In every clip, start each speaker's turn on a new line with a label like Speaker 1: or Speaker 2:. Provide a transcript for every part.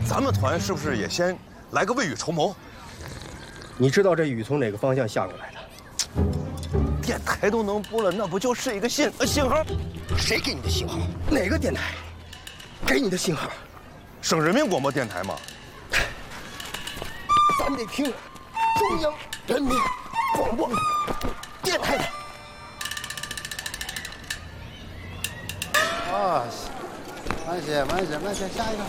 Speaker 1: 咱们团是不是也先来个未雨绸缪？
Speaker 2: 你知道这雨从哪个方向下过来的？
Speaker 1: 电台都能播了，那不就是一个信号？
Speaker 2: 谁给你的信号？哪个电台给你的信号？
Speaker 1: 省人民广播电台嘛。
Speaker 2: 咱得听中央人民广播电台的。
Speaker 3: 哦，慢些，下一个。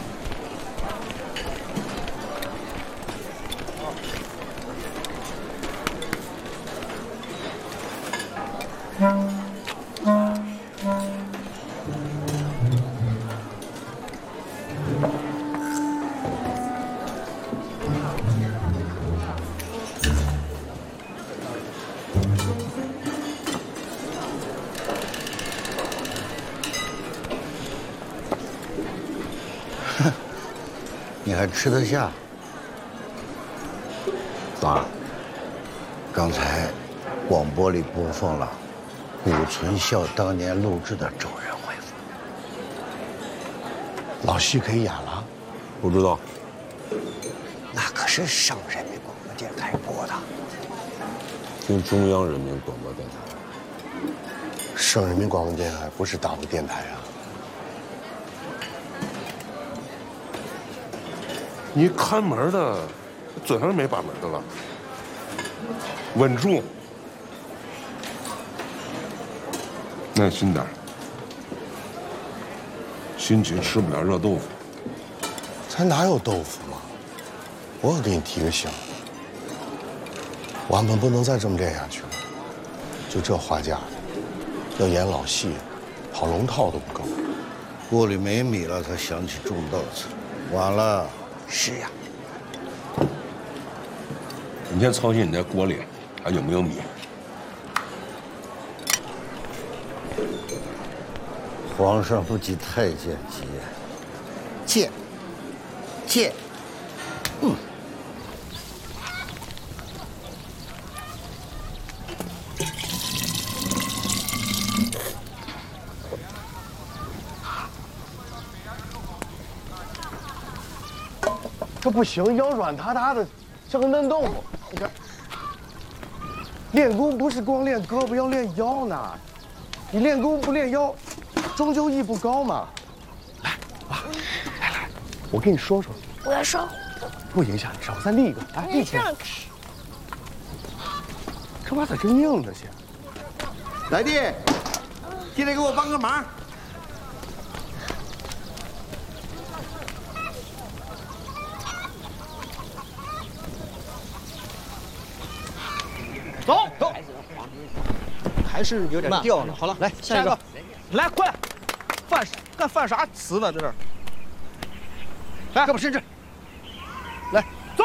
Speaker 3: 你还吃得下？
Speaker 4: 咋？
Speaker 3: 刚才广播里播放了谷存孝当年录制的周人回复，老徐可以演了。
Speaker 4: 不知道。
Speaker 2: 那可是省人民广播电台播的。
Speaker 4: 听中央人民广播电台。
Speaker 5: 省人民广播电台不是党的电台啊。
Speaker 4: 你看门的，嘴上没把门的了。稳住，耐心点。心急吃不了热豆腐。
Speaker 5: 咱哪有豆腐嘛？我可给你提个醒，我们不能再这么练下去了。就这花架，要演老戏，跑龙套都不够。
Speaker 3: 锅里没米了，才想起种稻子，晚了。
Speaker 2: 是呀。
Speaker 4: 你先操心你那锅里还有没有米。
Speaker 3: 皇上不急太监急，见，
Speaker 5: 这不行，腰软塌塌的，像个嫩豆腐。你看，练功不是光练胳膊，要练腰呢。你练功不练腰，终究艺不高嘛。来，爸，来，我跟你说说。
Speaker 6: 我要烧。
Speaker 5: 不影响你烧，咱立一个，来，立起来。这娃咋真硬着些？
Speaker 3: 来弟，进来给我帮个忙。
Speaker 7: 走，还是有点掉呢。好了，来下一个，来快，犯啥词呢？这是，来，胳膊伸直，来走。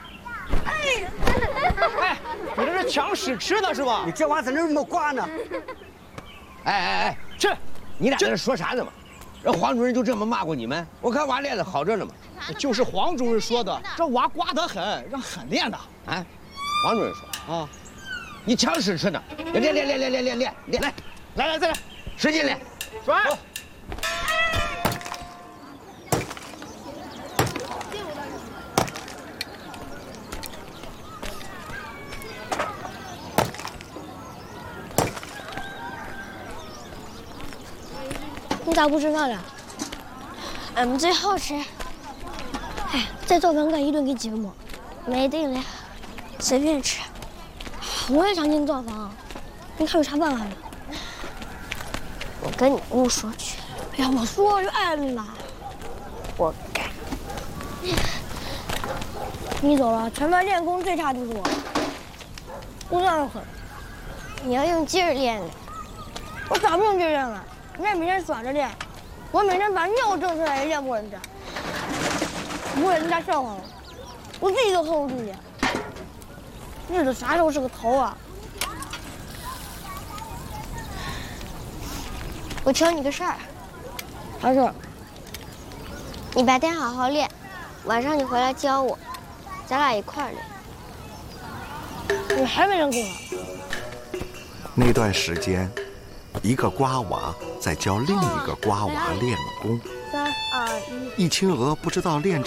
Speaker 7: 哎，你这是抢屎吃呢是吧？
Speaker 2: 你这娃咋能这么挂呢？
Speaker 8: 哎，
Speaker 7: 这，
Speaker 8: 你俩在这说啥呢嘛？人黄主任就这么骂过你们？我看娃练得好着呢嘛。
Speaker 7: 就是黄主任说的，这娃瓜得很，让狠练的。
Speaker 8: 啊，黄主任说
Speaker 7: 啊。
Speaker 8: 你抢屎吃呢？练，
Speaker 7: 来，再来，
Speaker 8: 使劲练，
Speaker 7: 转。
Speaker 6: 你咋不知道了？俺们最好吃。哎，在灶房干一顿给几个馍，没定了，随便吃。我也想进灶房，你看有啥办法没？我跟你姑说去。哎呀，我说就按了，活该。你走了，全班练功最差就是我。我这样狠，你要用劲儿练的。我咋不用劲儿练了？人家每天耍着练，我每天把尿挣出来也练不过人家，不过人家笑话我，我自己都恨我自己。日子啥时候是个头啊？我求你个事儿，啥事儿？你白天好好练，晚上你回来教我，咱俩一块儿练。你还没练够啊？
Speaker 9: 那段时间，一个瓜娃在教另一个瓜娃练功。
Speaker 6: 3、2、1。
Speaker 9: 易清娥不知道练